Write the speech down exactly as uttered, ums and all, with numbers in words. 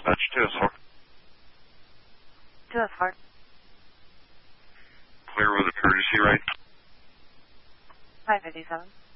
dispatch two S four. two S four. Clear with a courtesy rate. five fifty-seven.